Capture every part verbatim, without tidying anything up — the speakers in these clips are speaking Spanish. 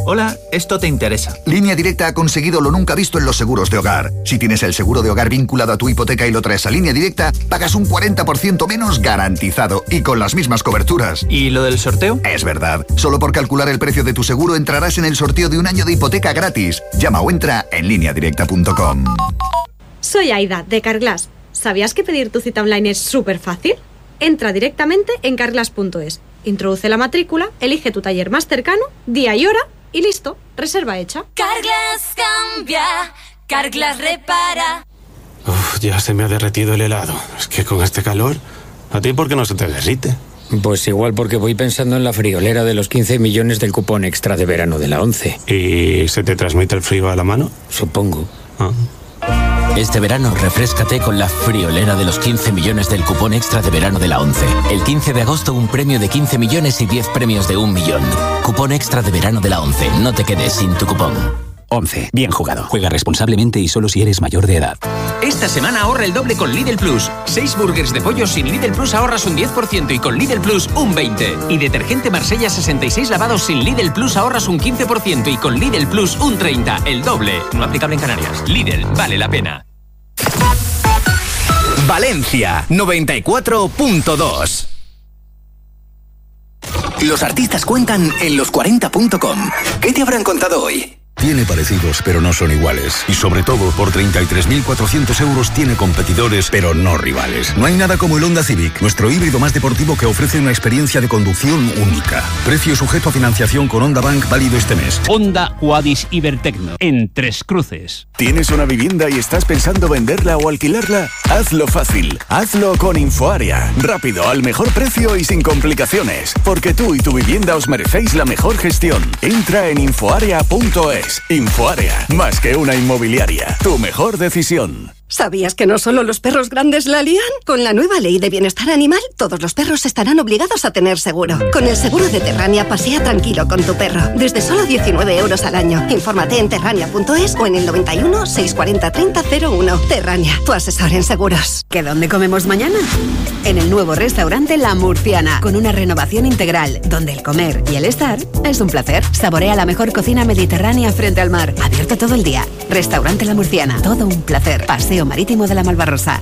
Hola, esto te interesa. Línea Directa ha conseguido lo nunca visto en los seguros de hogar. Si tienes el seguro de hogar vinculado a tu hipoteca y lo traes a Línea Directa, pagas un cuarenta por ciento menos garantizado y con las mismas coberturas. ¿Y lo del sorteo? Es verdad. Solo por calcular el precio de tu seguro entrarás en el sorteo de un año de hipoteca gratis. Llama o entra en línea directa punto com. Soy Aida, de Carglass. ¿Sabías que pedir tu cita online es súper fácil? Entra directamente en carglass punto es, introduce la matrícula, elige tu taller más cercano, día y hora y listo, reserva hecha. Carglass cambia, Carglass repara. Uf, ya se me ha derretido el helado. Es que con este calor, ¿a ti por qué no se te derrite? Pues igual porque voy pensando en la friolera de los quince millones del cupón extra de verano de la ONCE. ¿Y se te transmite el frío a la mano? Supongo. Ah. Este verano, refréscate con la friolera de los quince millones del cupón extra de verano de la ONCE. El quince de agosto, un premio de quince millones y diez premios de un millón. Cupón extra de verano de la ONCE. No te quedes sin tu cupón. ONCE. Bien jugado. Juega responsablemente y solo si eres mayor de edad. Esta semana ahorra el doble con Lidl Plus. Seis burgers de pollo sin Lidl Plus ahorras un diez por ciento y con Lidl Plus un veinte por ciento. Y detergente Marsella sesenta y seis lavados sin Lidl Plus ahorras un quince por ciento y con Lidl Plus un treinta por ciento. El doble. No aplicable en Canarias. Lidl, vale la pena. Valencia noventa y cuatro punto dos. Los artistas cuentan en los cuarenta punto com. ¿Qué te habrán contado hoy? Tiene parecidos, pero no son iguales. Y sobre todo, por treinta y tres mil cuatrocientos euros tiene competidores, pero no rivales. No hay nada como el Honda Civic, nuestro híbrido más deportivo que ofrece una experiencia de conducción única. Precio sujeto a financiación con Honda Bank válido este mes. Honda Quadis Ibertecno, en Tres Cruces. ¿Tienes una vivienda y estás pensando venderla o alquilarla? Hazlo fácil. Hazlo con Infoárea. Rápido, al mejor precio y sin complicaciones. Porque tú y tu vivienda os merecéis la mejor gestión. Entra en infoárea punto es. Infoárea, más que una inmobiliaria. Tu mejor decisión. ¿Sabías que no solo los perros grandes la lían? Con la nueva ley de bienestar animal, todos los perros estarán obligados a tener seguro. Con el seguro de Terrania, pasea tranquilo con tu perro. Desde solo diecinueve euros al año. Infórmate en terrania punto es o en el noventa y uno, seiscientos cuarenta, treinta cero uno. Terrania, tu asesor en seguros. ¿Qué dónde comemos mañana? En el nuevo restaurante La Murciana, con una renovación integral, donde el comer y el estar es un placer. Saborea la mejor cocina mediterránea frente al mar. Abierto todo el día. Restaurante La Murciana, todo un placer. Paseo Marítimo de la Malvarrosa.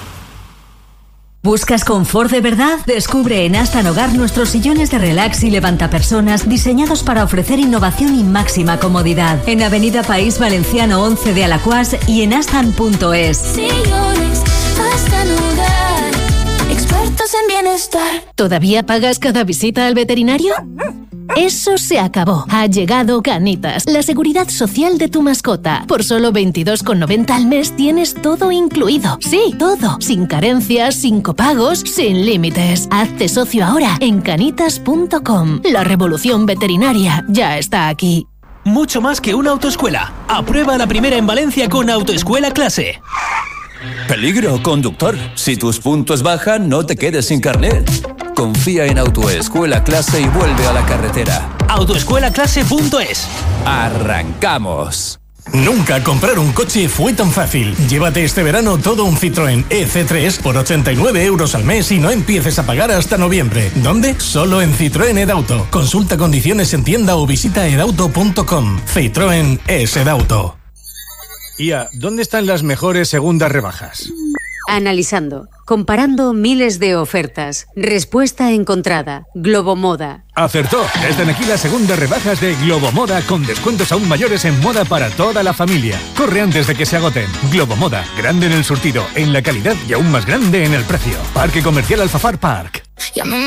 ¿Buscas confort de verdad? Descubre en Astan Hogar nuestros sillones de relax y levantapersonas diseñados para ofrecer innovación y máxima comodidad. En Avenida País Valenciano once de Alacuás y en astan punto es. Sillones Astan Hogar, expertos en bienestar. ¿Todavía pagas cada visita al veterinario? Eso se acabó. Ha llegado Canitas, la seguridad social de tu mascota. Por solo veintidós con noventa al mes tienes todo incluido. Sí, todo. Sin carencias, sin copagos, sin límites. Hazte socio ahora en canitas punto com. La revolución veterinaria ya está aquí. Mucho más que una autoescuela. Aprueba la primera en Valencia con Autoescuela Clase. Peligro, conductor. Si tus puntos bajan, no te quedes sin carnet. Confía en Autoescuela Clase y vuelve a la carretera. autoescuela clase punto es. ¡Arrancamos! Nunca comprar un coche fue tan fácil. Llévate este verano todo un Citroën E C tres por ochenta y nueve euros al mes y no empieces a pagar hasta noviembre. ¿Dónde? Solo en Citroën Edauto. Consulta condiciones en tienda o visita edauto punto com. Citroën es Edauto. Ia, ¿dónde están las mejores segundas rebajas? Analizando, comparando miles de ofertas. Respuesta encontrada. Globomoda. Acertó. Están aquí las segundas rebajas de Globomoda con descuentos aún mayores en moda para toda la familia. Corre antes de que se agoten. Globomoda, grande en el surtido, en la calidad y aún más grande en el precio. Parque Comercial Alfafar Park.